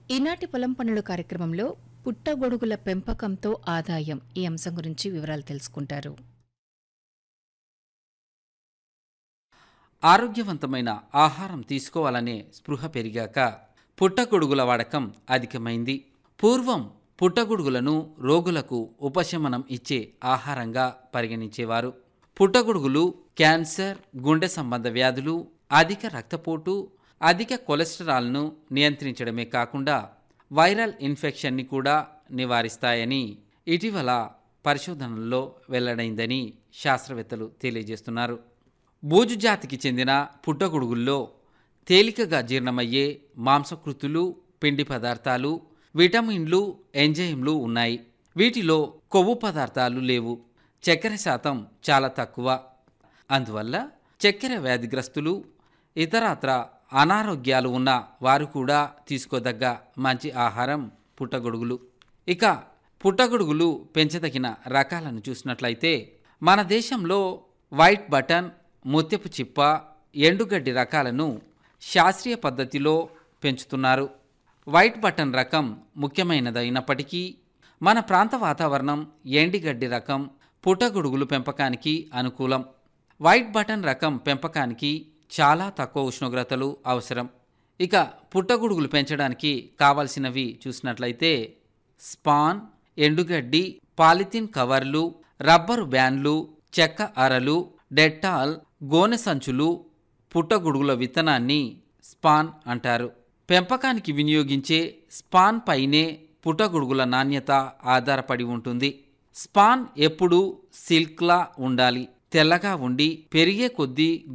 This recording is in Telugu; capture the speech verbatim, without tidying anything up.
ఈనాటి పొలం పనులు కార్యక్రమంలో పుట్టగొడుగుల పెంపకంతో ఆదాయం ఈ అంశం గురించి వివరాలు తెలుసుకుంటారు. ఆరోగ్యవంతమైన ఆహారం తీసుకోవాలనే స్పృహ పెరిగాక పుట్టగొడుగుల వాడకం అధికమైంది. పూర్వం పుట్టగొడుగులను రోగులకు ఉపశమనం ఇచ్చే ఆహారంగా పరిగణించేవారు. పుట్టగొడుగులు క్యాన్సర్, గుండె సంబంధ వ్యాధులు, అధిక రక్తపోటు, అధిక కొలెస్టరాల్ను నియంత్రించడమే కాకుండా వైరల్ ఇన్ఫెక్షన్ని కూడా నివారిస్తాయని ఇటీవల పరిశోధనల్లో వెల్లడైందని శాస్త్రవేత్తలు తెలియజేస్తున్నారు. బూజు జాతికి చెందిన పుట్టగొడుగుల్లో తేలికగా జీర్ణమయ్యే మాంసకృతులు, పిండి పదార్థాలు, విటమిన్లు, ఎంజైమ్లు ఉన్నాయి. వీటిలో కొవ్వు పదార్థాలు లేవు. చక్కెర శాతం చాలా తక్కువ. అందువల్ల చక్కెర వ్యాధిగ్రస్తులు, ఇతరత్ర అనారోగ్యాలు ఉన్న వారు కూడా తీసుకోదగ్గ మంచి ఆహారం పుట్టగొడుగులు. ఇక పుట్టగొడుగులు పెంచదగిన రకాలను చూసినట్లయితే మన దేశంలో వైట్ బటన్, ముత్యపు చిప్ప, ఎండుగడ్డి రకాలను శాస్త్రీయ పద్ధతిలో పెంచుతున్నారు. వైట్ బటన్ రకం ముఖ్యమైనదైనప్పటికీ మన ప్రాంత వాతావరణం ఎండిగడ్డి రకం పుట్టగొడుగులు పెంపకానికి అనుకూలం. వైట్ బటన్ రకం పెంపకానికి చాలా తక్కువ ఉష్ణోగ్రతలు అవసరం. ఇక పుట్టగొడుగులు పెంచడానికి కావలసినవి చూసినట్లయితే స్పాన్, ఎండుగడ్డి, పాలిథిన్ కవర్లు, రబ్బరు బ్యాన్లు, చెక్క అరలు, డెట్టాల్, గోనె సంచులు. పుట్టగొడుగుల విత్తనాన్ని స్పాన్ అంటారు. పెంపకానికి వినియోగించే స్పాన్ పైనే పుట్టగొడుగుల నాణ్యత ఆధారపడి ఉంటుంది. స్పాన్ ఎప్పుడూ సిల్క్లా ఉండాలి. తెల్లగా ఉండి పెరిగే కొద్దీ